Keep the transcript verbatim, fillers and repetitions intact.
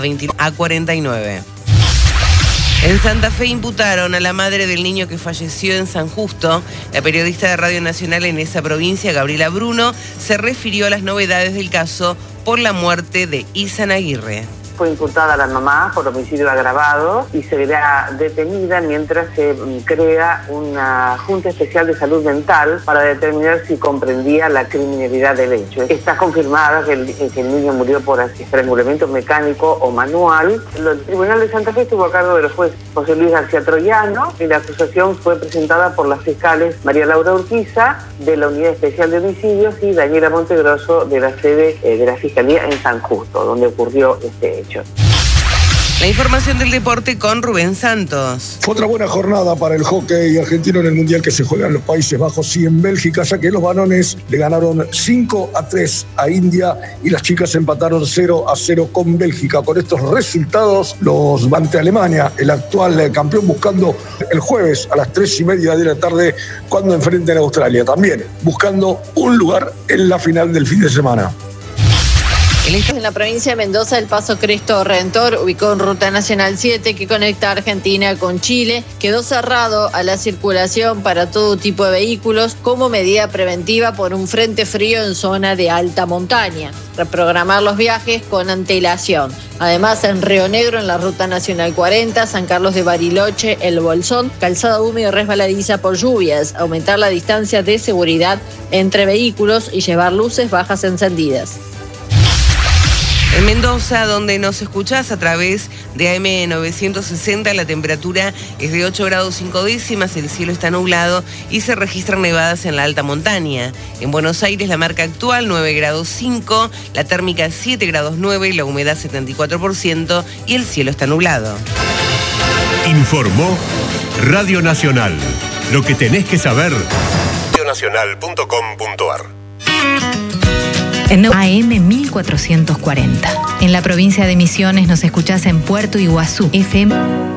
a cuarenta y nueve. En Santa Fe imputaron a la madre del niño que falleció en San Justo. La periodista de Radio Nacional en esa provincia, Gabriela Bruno, se refirió a las novedades del caso por la muerte de Isan Aguirre. Fue imputada la mamá por homicidio agravado y se verá detenida mientras se crea una Junta Especial de Salud Mental para determinar si comprendía la criminalidad del hecho. Está confirmada que el, que el niño murió por estrangulamiento mecánico o manual. El Tribunal de Santa Fe estuvo a cargo del juez José Luis García Troyano y la acusación fue presentada por las fiscales María Laura Urquiza de la Unidad Especial de Homicidios y Daniela Montegrosso de la sede eh, de la Fiscalía en San Justo, donde ocurrió este hecho. La información del deporte con Rubén Santos. Fue otra buena jornada para el hockey argentino en el Mundial que se juega en los Países Bajos y en Bélgica, ya que los varones le ganaron cinco a tres a India y las chicas empataron cero a cero con Bélgica. Con estos resultados los van ante Alemania, el actual campeón, buscando el jueves a las tres y media de la tarde cuando enfrenten a Australia. También buscando un lugar en la final del fin de semana. En la provincia de Mendoza, el paso Cristo Redentor, ubicado en Ruta Nacional siete, que conecta a Argentina con Chile, quedó cerrado a la circulación para todo tipo de vehículos como medida preventiva por un frente frío en zona de alta montaña. Reprogramar los viajes con antelación. Además, en Río Negro, en la Ruta Nacional cuarenta, San Carlos de Bariloche, El Bolsón, calzada húmeda y resbaladiza por lluvias. Aumentar la distancia de seguridad entre vehículos y llevar luces bajas encendidas. En Mendoza, donde nos escuchás a través de A M novecientos sesenta, la temperatura es de ocho grados cinco décimas, el cielo está nublado y se registran nevadas en la alta montaña. En Buenos Aires, la marca actual nueve grados cinco, la térmica siete grados nueve, la humedad setenta y cuatro por ciento y el cielo está nublado. Informó Radio Nacional. Lo que tenés que saber. radio nacional punto com punto ar. En A M mil cuatrocientos cuarenta. En la provincia de Misiones nos escuchás en Puerto Iguazú, F M